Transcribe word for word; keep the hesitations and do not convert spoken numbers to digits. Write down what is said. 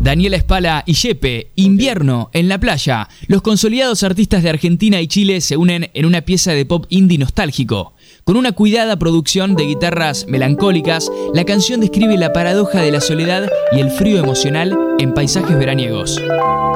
Daniela Espala y Yepe, Invierno en la playa. Los consolidados artistas de Argentina y Chile se unen en una pieza de pop indie nostálgico. Con una cuidada producción de guitarras melancólicas, la canción describe la paradoja de la soledad y el frío emocional en paisajes veraniegos.